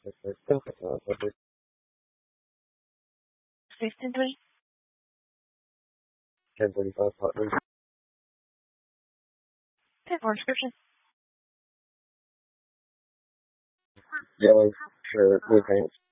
16-3. 1045 partners. 10-4 description. Yellow shirt, blue pants.